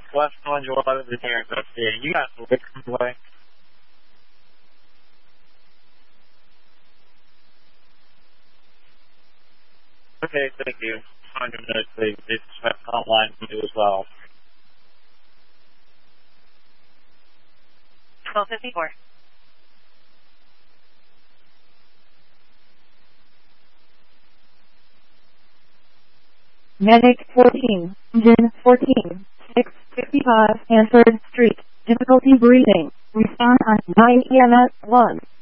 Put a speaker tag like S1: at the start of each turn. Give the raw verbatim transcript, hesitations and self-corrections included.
S1: West one eleven, the near investigating. You got the lick from the way. Okay, thank you. one hundred minutes, please. This is online for you as well.
S2: twelve fifty-four.
S3: Medic fourteen, engine fourteen, six fifty-five Hanford Street. Difficulty breathing. Respond on nine E M S one.